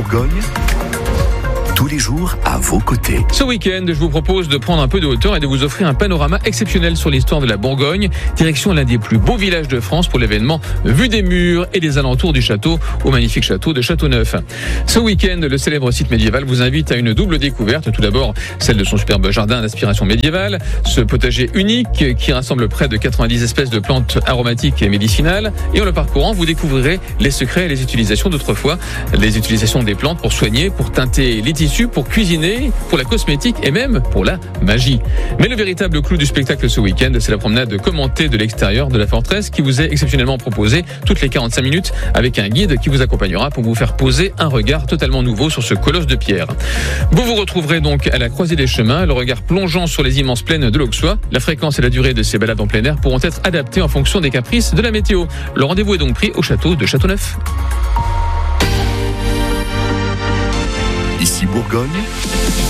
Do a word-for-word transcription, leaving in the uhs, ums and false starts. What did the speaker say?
Bourgogne, tous les jours à vos côtés. Ce week-end, je vous propose de prendre un peu de hauteur et de vous offrir un panorama exceptionnel sur l'histoire de la Bourgogne. Direction l'un des plus beaux villages de France pour l'événement Vue des Murs et des alentours du château au magnifique château de Châteauneuf. Ce week-end, le célèbre site médiéval vous invite à une double découverte. Tout d'abord, celle de son superbe jardin d'inspiration médiévale, ce potager unique qui rassemble près de quatre-vingt-dix espèces de plantes aromatiques et médicinales. Et en le parcourant, vous découvrirez les secrets et les utilisations d'autrefois. Les utilisations des plantes pour soigner, pour teinter les tissus, pour cuisiner, pour la cosmétique et même pour la magie. Mais le véritable clou du spectacle ce week-end, c'est la promenade commentée de l'extérieur de la forteresse qui vous est exceptionnellement proposée toutes les quarante-cinq minutes avec un guide qui vous accompagnera pour vous faire poser un regard totalement nouveau sur ce colosse de pierre. Vous vous retrouverez donc à la croisée des chemins, le regard plongeant sur les immenses plaines de l'Auxois. La fréquence et la durée de ces balades en plein air pourront être adaptées en fonction des caprices de la météo. Le rendez-vous est donc pris au château de Châteauneuf. Ici Bourgogne,